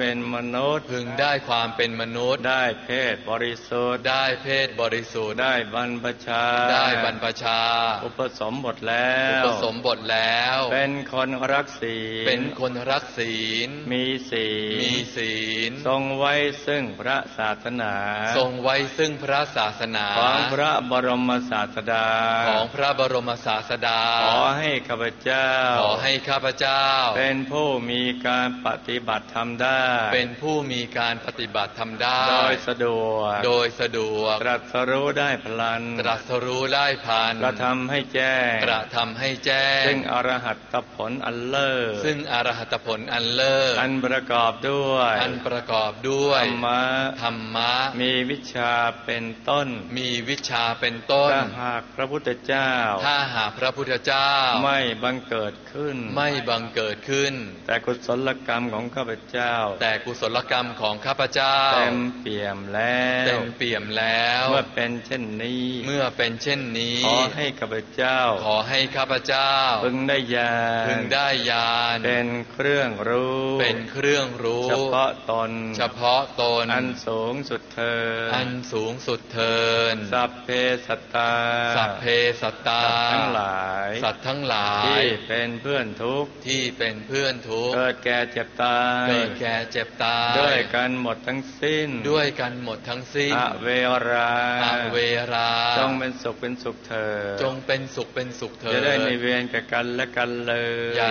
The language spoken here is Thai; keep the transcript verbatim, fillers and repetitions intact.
เป็นมนุษย์พึงได้ความเป็นมนุษย์ได้เพศบริสุทธิ์ได้เพศบริสุทธิ์ได้บรรพชาได้บรรพชาอุปสมบทแล้วอุปสมบทแล้วเป็นคนรักศีลเป็นคนรักศีลมีศีลมีศีลทรงไว้ซึ่งพระศาสนาทรงไว้ซึ่งพระศาสนาของพระบรมศาสดาของพระบรมศาสดาขอให้ข้าพเจ้าขอให้ข้าพเจ้าเป็นผู้มีการปฏิบัติธรรมได้เป็นผู้มีการปฏิบัติธรรมได้โดยสะดวกโดยสะดวกตรัสรู้ได้พลันตรัสรู้ได้พลันกระทำให้แจ้งกระทำให้แจ้งซึ่งอรหัตผลอันเลิศซึ่งอรหัตผลอันเลิศอันประกอบด้วยอันประกอบด้วยธรรมะธรรมะมีวิชาเป็นต้นมีวิชาเป็นต้นถ้าหากพระพุทธเจ้าถ้าหากพระพุทธเจ้าไม่บังเกิดขึ้นไม่บังเกิดขึ้นแต่กุศลกรรมของข้าพเจ้าแต่กุศลกรรมของข้าพเจ้าเต็มเปี่ยมแล้วเต็มเปี่ยมแล้วเมื่อเป็นเช่นนี้เมื่อเป็นเช่นนี้ขอให้ข้าพเจ้าขอให้ข้าพเจ้าพึงได้ญาณพึงได้ญาณเป็นเครื่องรู้เป็นเครื่องรู้เฉพาะตนเฉพาะตนอันสูงสุดเถิดอันสูงสุดเถิดสัพเพสัตตาสัพเพสัตตาสัตว์ทั้งหลายสัตว์ทั้งหลายที่เป็นเพื่อนทุกข์ที่เป็นเพื่อนทุกข์เกิดแก่เจ็บตายเกิดแก่เจ็บตายด้วยกันหมดทั้งสิ้นด้วยกันหมดทั้งสิ้นอเวราอเวราจงเป็นสุขเป็นสุขเถิดจงเป็นสุขเป็นสุขเถิดจะได้ไม่เวรแก่กันและกันเลย